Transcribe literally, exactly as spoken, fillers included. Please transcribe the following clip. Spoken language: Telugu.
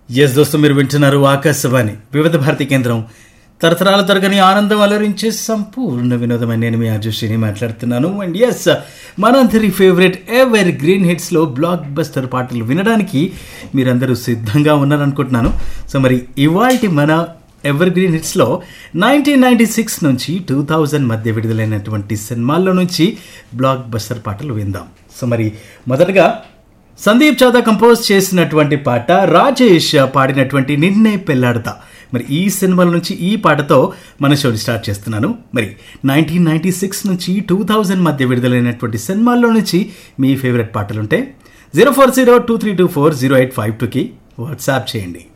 ఎస్ దోస్తు, మీరు వింటున్నారు ఆకాశవాణి వివిధ భారతి కేంద్రం. తరతరాల తరగని ఆనందం అలరించే సంపూర్ణ వినోదమైన నేను మీ అర్జుషిని మాట్లాడుతున్నాను. అండ్ ఎస్, మనందరి favourite ever green హిట్స్లో block buster పాటలు వినడానికి మీరందరూ సిద్ధంగా ఉన్నారనుకుంటున్నాను. సో మరి ఇవాల్టి మన ever green హిట్స్లో nineteen ninety six నుంచి టూ థౌజండ్ మధ్య విడుదలైనటువంటి సినిమాల్లో నుంచి బ్లాక్ బస్టర్ పాటలు విందాం. సో మరి మొదటగా సందీప్ చౌదా కంపోజ్ చేసినటువంటి పాట, రాజేష్ పాడినటువంటి నిన్నే పెళ్లాడతా. మరి ఈ సినిమాల నుంచి ఈ పాటతో మన షోని స్టార్ట్ చేస్తున్నాను. మరి నైన్టీన్ నైన్టీ సిక్స్ నుంచి టూ థౌజండ్ మధ్య విడుదలైనటువంటి సినిమాల్లో నుంచి మీ favourite పాటలుంటే zero four zero two three two four zero eight five టూకి వాట్సాప్ చేయండి.